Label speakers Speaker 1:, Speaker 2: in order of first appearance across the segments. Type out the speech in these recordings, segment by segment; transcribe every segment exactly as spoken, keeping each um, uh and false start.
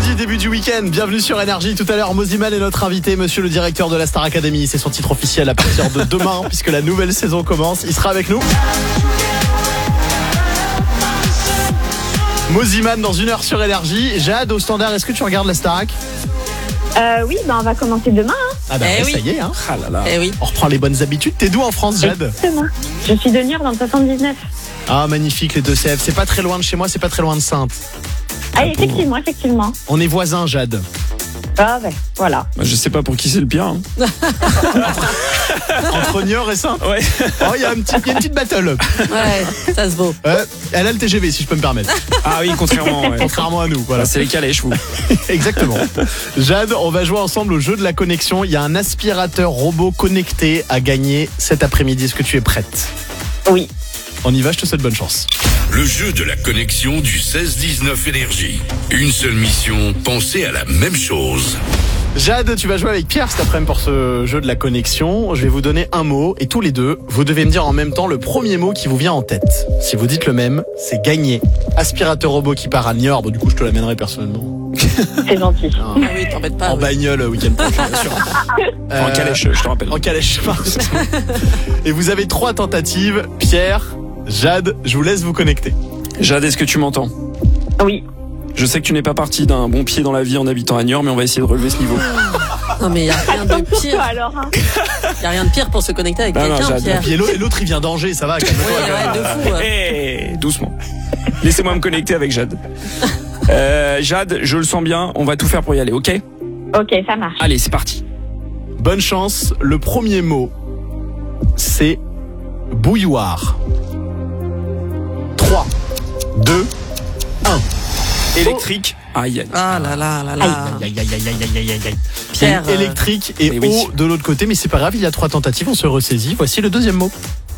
Speaker 1: vendredi, début du week-end, bienvenue sur Énergie. Tout à l'heure, Mosiman est notre invité, monsieur le directeur de la Star Academy. C'est son titre officiel à partir de demain, puisque la nouvelle saison commence. Il sera avec nous. Mosiman dans une heure sur Énergie. Jade, au standard, est-ce que tu regardes la Starac?
Speaker 2: Euh, oui, ben on va commencer demain. Hein.
Speaker 1: Ah bah
Speaker 3: eh
Speaker 1: ouais,
Speaker 3: oui.
Speaker 1: ça y est, hein.
Speaker 3: Ah là là. Eh oui.
Speaker 1: On reprend les bonnes habitudes. T'es d'où en France, Jade?
Speaker 2: Exactement. Je suis de Niort dans le soixante-dix-neuf.
Speaker 1: Ah, magnifique, les deux C F. C'est pas très loin de chez moi, c'est pas très loin de Saintes.
Speaker 2: Ah, effectivement, effectivement.
Speaker 1: On est voisins, Jade.
Speaker 2: Ah ben, voilà.
Speaker 4: Bah, je sais pas pour qui c'est le pire. Hein.
Speaker 1: Entre Niort et Saintes.
Speaker 4: Ouais.
Speaker 1: Oh, il y, y a une petite battle.
Speaker 3: Ouais, ça se vaut.
Speaker 1: Euh, elle a le T G V, si je peux me permettre.
Speaker 4: Ah oui, contrairement. Ouais.
Speaker 1: Contrairement à nous, voilà.
Speaker 4: Bah, c'est les calèches, vous.
Speaker 1: Exactement. Jade, on va jouer ensemble au jeu de la connexion. Il y a un aspirateur robot connecté à gagner cet après-midi. Est-ce que tu es prête?
Speaker 2: Oui.
Speaker 1: On y va, je te souhaite bonne chance.
Speaker 5: Le jeu de la connexion du seize dix-neuf Énergie. Une seule mission, penser à la même chose.
Speaker 1: Jade, tu vas jouer avec Pierre cet après-midi pour ce jeu de la connexion. Je vais vous donner un mot et tous les deux, vous devez me dire en même temps le premier mot qui vous vient en tête. Si vous dites le même, c'est gagné. Aspirateur robot qui part à Niort. Bon, du coup, je te l'amènerai personnellement.
Speaker 2: C'est gentil.
Speaker 1: Ah,
Speaker 3: Ah oui, t'embête pas.
Speaker 1: en
Speaker 3: oui.
Speaker 1: bagnole, week-end prochain, bien sûr.
Speaker 4: En
Speaker 1: Euh,
Speaker 4: calèche, je te rappelle.
Speaker 1: En calèche, pardon. Et vous avez trois tentatives. Pierre, Jade, je vous laisse vous connecter.
Speaker 4: Jade, est-ce que tu m'entends?
Speaker 2: Oui.
Speaker 4: Je sais que tu n'es pas parti d'un bon pied dans la vie en habitant à Niort, mais on va essayer de relever ce niveau.
Speaker 3: Non mais il y a rien de
Speaker 2: Attends pour toi
Speaker 3: pire.
Speaker 2: alors. Hein.
Speaker 3: Il y a rien de pire pour se connecter avec
Speaker 4: Non, non,
Speaker 3: quelqu'un,
Speaker 4: j'adore.
Speaker 3: Pierre.
Speaker 1: Et l'autre, et l'autre, il vient d'Angers, ça va,
Speaker 3: Ouais,
Speaker 1: calme-toi. quand même.
Speaker 3: ouais, de fou. ouais.
Speaker 4: Hé, doucement. Laissez-moi me connecter avec Jade. Euh, Jade, je le sens bien, on va tout faire pour y aller, ok?
Speaker 2: Ok, ça marche.
Speaker 4: Allez, c'est parti.
Speaker 1: Bonne chance. Le premier mot, c'est bouilloire. trois, deux, un.
Speaker 4: Électrique. Aïe, aïe.
Speaker 3: Ah là là là là.
Speaker 1: Aïe, aïe, aïe, aïe, aïe, aïe, aïe, aïe.
Speaker 3: Pierre, euh,
Speaker 1: Électrique et
Speaker 4: eh oui.
Speaker 1: eau de l'autre côté, mais c'est pas grave, il y a trois tentatives, on se ressaisit. Voici le deuxième mot.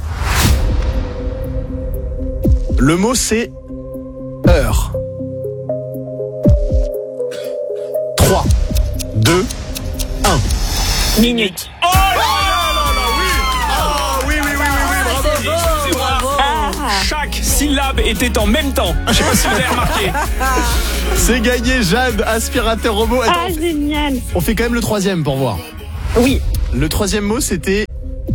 Speaker 1: Le mot, c'est heure. trois, deux, un.
Speaker 2: Minute.
Speaker 4: Oh là là là là, oui.
Speaker 1: Ah oui, oui, oui, oui, oui, bravo.
Speaker 3: c'est beau, bravo.
Speaker 2: Ah.
Speaker 4: Chaque syllabe était en même temps. Je sais pas si vous avez remarqué.
Speaker 1: C'est gagné, Jade, aspirateur robot. Attends,
Speaker 2: Ah, génial.
Speaker 1: on fait quand même le troisième pour voir.
Speaker 2: Oui.
Speaker 1: Le troisième mot, c'était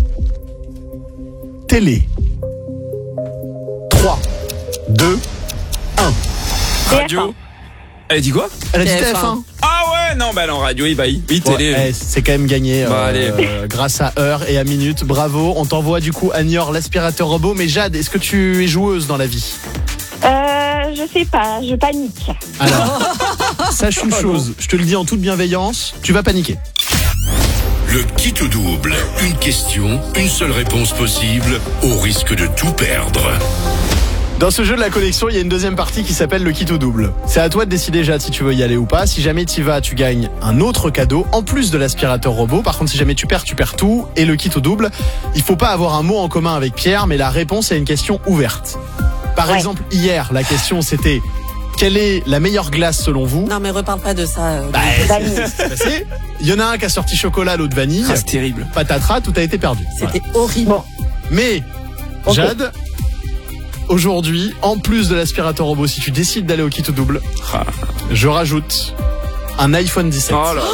Speaker 1: télé. trois, deux, un.
Speaker 4: Radio. Elle a dit quoi?
Speaker 1: Elle a dit
Speaker 3: T F un.
Speaker 1: T F un.
Speaker 4: Ah ouais, non, bah non, radio, il baille. Oui,
Speaker 1: Ouais,
Speaker 4: télé.
Speaker 1: eh, c'est quand même gagné
Speaker 4: Bah,
Speaker 1: euh,
Speaker 4: allez.
Speaker 1: euh, grâce à heure et à minute. Bravo. On t'envoie du coup à Niort l'aspirateur robot. Mais Jade, est-ce que tu es joueuse dans la vie?
Speaker 2: Euh, je sais pas, je panique.
Speaker 1: Alors, sache une chose, je te le dis en toute bienveillance, tu vas paniquer.
Speaker 5: Le kit au double. Une question, une seule réponse possible, au risque de tout perdre.
Speaker 1: Dans ce jeu de la connexion, il y a une deuxième partie qui s'appelle le kit au double. C'est à toi de décider, Jade, si tu veux y aller ou pas. Si jamais tu y vas, tu gagnes un autre cadeau en plus de l'aspirateur robot. Par contre, si jamais tu perds, tu perds tout. Et le kit au double, il faut pas avoir un mot en commun avec Pierre, mais la réponse est une question ouverte. Par
Speaker 2: Ouais.
Speaker 1: exemple, hier, la question c'était quelle est la meilleure glace selon vous?
Speaker 3: Non mais reparle pas de ça. euh,
Speaker 1: Bah,
Speaker 2: Vanille.
Speaker 1: c'est passé. Il y en a un qui a sorti chocolat, l'autre vanille.
Speaker 4: Ah, c'est terrible.
Speaker 1: Patatras, tout a été perdu. Voilà.
Speaker 3: C'était horrible.
Speaker 2: Bon.
Speaker 1: Mais,
Speaker 2: Ok.
Speaker 1: Jade, aujourd'hui, en plus de l'aspirateur robot, si tu décides d'aller au kit au double,
Speaker 4: Ah.
Speaker 1: je rajoute un iPhone dix-sept.
Speaker 4: Oh là là.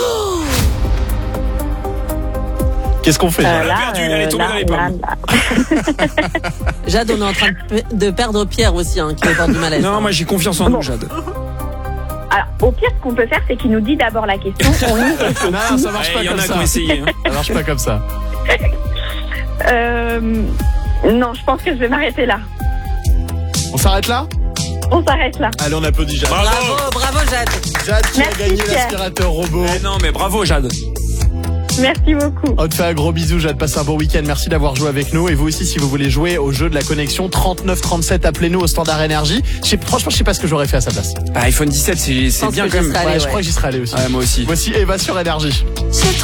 Speaker 1: Qu'est-ce qu'on fait,
Speaker 2: Euh,
Speaker 1: Jade
Speaker 2: là,
Speaker 4: perdu, elle est tombée
Speaker 2: là,
Speaker 4: dans les
Speaker 2: là,
Speaker 4: pommes.
Speaker 2: là.
Speaker 3: Jade, on est en train de, pe- de perdre Pierre aussi, hein, qui est au bord du malaise.
Speaker 4: Non,
Speaker 3: hein.
Speaker 4: moi j'ai confiance en
Speaker 2: Bon.
Speaker 4: nous, Jade.
Speaker 2: Alors, au pire, ce qu'on peut faire, c'est qu'il nous dit d'abord la question. On y réfléchit.
Speaker 1: Non, ça marche
Speaker 4: Ouais,
Speaker 1: pas
Speaker 4: Il y en
Speaker 1: comme
Speaker 4: a qui
Speaker 1: ça.
Speaker 4: ont essayé. Hein.
Speaker 1: Ça marche pas comme ça.
Speaker 2: Euh, non, je pense que je vais m'arrêter là.
Speaker 1: On s'arrête là?
Speaker 2: On s'arrête là.
Speaker 1: Allez, on applaudit Jade.
Speaker 3: Bravo, bravo Jade.
Speaker 1: Jade qui a
Speaker 2: Merci,
Speaker 1: gagné
Speaker 2: Pierre.
Speaker 1: l'aspirateur robot.
Speaker 4: Eh non, mais bravo, Jade.
Speaker 2: Merci beaucoup.
Speaker 1: On te fait un gros bisou, Jade, passe un bon week-end, merci d'avoir joué avec nous. Et vous aussi, si vous voulez jouer au jeu de la connexion, trente-neuf trente-sept, appelez-nous au standard énergie. Je sais- franchement, je sais pas ce que j'aurais fait à sa place.
Speaker 4: Bah, iPhone dix-sept, c'est c'est
Speaker 3: pense
Speaker 4: bien
Speaker 3: que
Speaker 4: quand
Speaker 3: j'y
Speaker 4: même.
Speaker 3: serais allé,
Speaker 1: Ouais, je
Speaker 3: ouais.
Speaker 1: crois que j'y serais allé aussi.
Speaker 4: Ouais, moi aussi.
Speaker 1: Voici Eva sur énergie.
Speaker 3: C'est trop